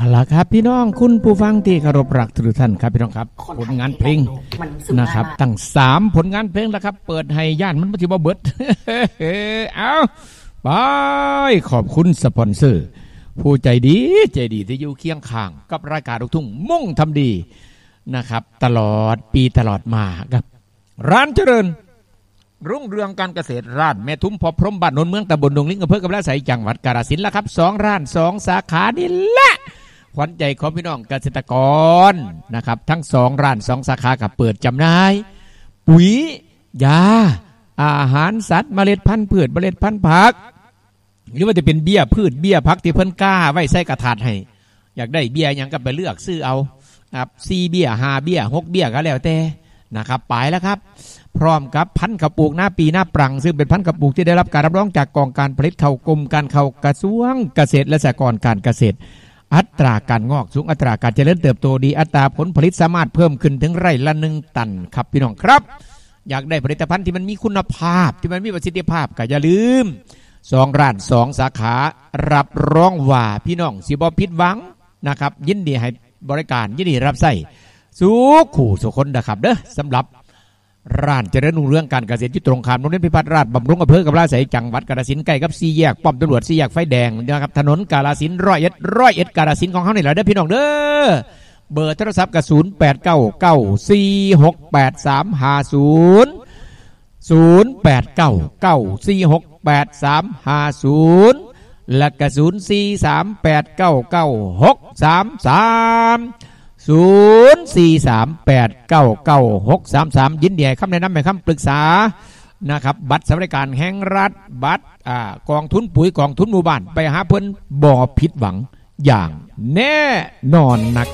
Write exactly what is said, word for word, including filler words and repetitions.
ล่ะครับพี่น้องคุณผู้ฟังที่เคารพรักทุกท่านครับพี่น้องครับผลงานเพลงนะครับตั้งสามผลงานเพลงแล้วครับเปิดให้ย่านมันบ่สิบ่เบิด เอาไปขอบคุณสปอนเซอร์ผู้ใจดีใจดีที่อยู่เคียงข้างกับรายการลูกทุ่งมุ่งทำดีนะครับตลอดปีตลอดมาครับร้านเจริญรุ่งเรืองการเกษตรร้านแม่ทุ้มพอพรหมบ้านโนนเมืองตำบลดงลิงอำเภอกำแพงไสจังหวัดกาฬสินธุ์ละครับสองร้านสองสาขานี่แหละขวัญใจของพี่น้องเกษตรกรนะครับทั้งสองร้านสองสาขากับเปิดจำหน่ายปุ๋ยยาอาหารสัตว์เมล็ดพันธุ์พืชเมล็ดพันธุ์ผักหรือว่าจะเป็นเบี้ยพืชเบี้ยผักที่เพิ่นกล้าไว้ใส่กระถาดให้อยากได้เบี้ยยังก็ไปเลือกซื้อเอาครับสี่เบี้ยห้าเบี้ยหกเบี้ยก็แล้วแต่นะครับไปแล้วครับพร้อมกับพันธุ์ข้าวปลูกหน้าปีหน้าปรังซึ่งเป็นพันธุ์ข้าวปลูกที่ได้รับการรับรองจากกองการผลิตข้าวกรมการข้าวกระทรวงเกษตรและสหกรณ์การเกษตรอัตราการงอกสูงอัตราการเจริญเติบโตดีอัตราผลผลิตสามารถเพิ่มขึ้นถึงไร่ละหนึ่งตันครับพี่น้องครับอยากได้ผลิตภัณฑ์ที่มันมีคุณภาพที่มันมีประสิทธิภาพก็อย่าลืมสองร้านสองสาขารับรองว่าพี่น้องสิบ่ผิดหวังนะครับยินดีให้บริการยินดีรับใช้สุขขู่สุขคนนะครับเด้อสำหรับร้านเจริญรุ่งเรืองการเกษตรที่ตรงข้ามโรงเรียนพิพัฒน์ราชบำรุงอำเภอกำแพงไสจังหวัดกาฬสินธุ์ใกล้กับสี่แยกป้อมตำรวจสี่แยกไฟแดงนะครับถนนกาฬสินธุ์ร้อยเอ็ดร้อยเอ็ดกาฬสินธุ์ของเขานี่แหละเด้อพี่น้องเด้อเบอร์โทรศัพท์ก็ศูนย์แปดเก้าเก้าสี่หกแปดสามห้าศูนย์ศูนย์แปดเก้าเก้าสี่หกแปดสามห้าศูนย์และก็ศูนย์สี่สามแปดเก้าเก้าหกสามสามศูนย์สี่สามแปดเก้าเก้าหกสามสามยินดีให้คำแนะนำให้คำปรึกษานะครับบัตรสวัสดิการแห่งรัฐบัตรอ่ากองทุนปุ๋ยกองทุนหมู่บ้านไปหาเพิ่นบ่ผิดหวังอย่างแน่นอนนะ